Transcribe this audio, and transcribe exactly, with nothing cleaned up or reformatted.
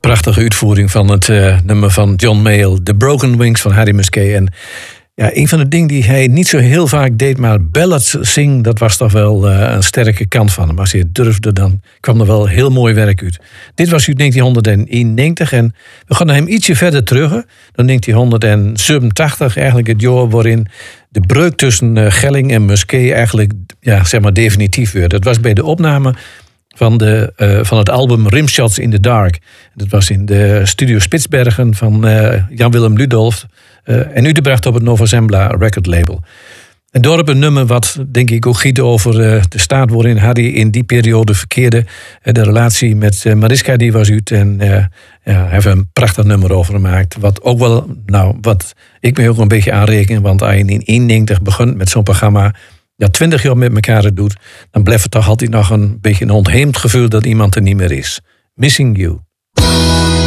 prachtige uitvoering van het uh, nummer van John Mayall, The Broken Wings van Harry Musquet. En ja, een van de dingen die hij niet zo heel vaak deed, maar ballads zingen, dat was toch wel uh, een sterke kant van hem. Als hij het durfde, dan kwam er wel heel mooi werk uit. Dit was uit negentien eenennegentig en we gaan naar hem ietsje verder terug. Dan negentien zevenentachtig, eigenlijk het jaar waarin de breuk tussen uh, Gelling en Musquet eigenlijk ja, zeg maar definitief werd. Dat was bij de opname van, de, uh, van het album Rimshots in the Dark. Dat was in de studio Spitsbergen van uh, Jan-Willem Ludolf. Uh, en uitgebracht op het Nova Zembla record label. En door op een nummer wat denk ik ook giet over uh, de staat waarin Harry in die periode verkeerde. Uh, de relatie met uh, Mariska die was uit. En uh, ja, hebben een prachtig nummer over gemaakt. Wat ook wel, nou, wat ik me ook een beetje aanreken. Want als je in eenennegentig begint met zo'n programma, ja, twintig jaar met elkaar het doet, dan blijft het toch altijd nog een beetje een ontheemd gevoel dat iemand er niet meer is. Missing You.